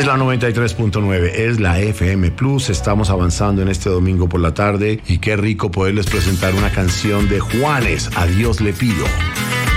Es la 93.9, es la FM Plus. Estamos avanzando en este domingo por la tarde y qué rico poderles presentar una canción de Juanes, A Dios le pido.